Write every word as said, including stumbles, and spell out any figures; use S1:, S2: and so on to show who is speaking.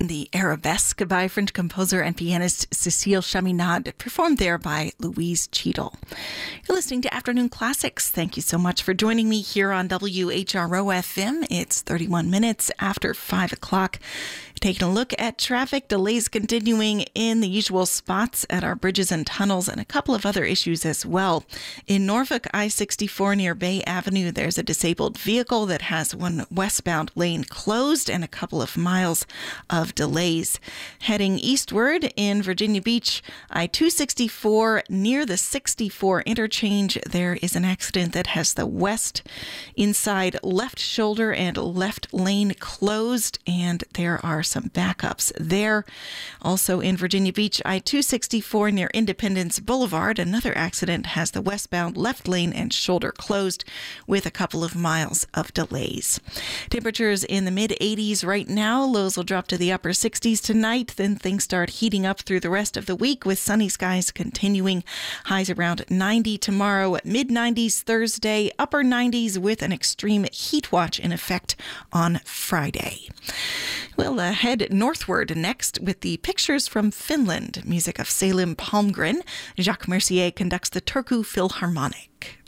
S1: The Arabesque by French composer and pianist Cécile Chaminade, performed there by Louise Cheadle. You're listening to Afternoon Classics. Thank you so much for joining me here on W H R O F M. It's thirty-one minutes after five o'clock. Taking a look at traffic, delays continuing in the usual spots at our bridges and tunnels, and a couple of other issues as well. In Norfolk, I sixty-four near Bay Avenue, there's a disabled vehicle that has one westbound lane closed and a couple of miles of delays. Heading eastward in Virginia Beach, I two sixty-four near the sixty-four interchange, there is an accident that has the west inside left shoulder and left lane closed, and there are some backups there. Also in Virginia Beach, I two sixty-four near Independence Boulevard, another accident has the westbound left lane and shoulder closed with a couple of miles of delays. Temperatures in the mid eighties right now. Lows will drop to the upper sixties tonight. Then things start heating up through the rest of the week with sunny skies continuing. Highs around ninety tomorrow, mid nineties Thursday, upper nineties with an extreme heat watch in effect on Friday. We'll uh, head northward next with the Pictures from Finland, music of Salim Palmgren. Jacques Mercier conducts the Turku Philharmonic.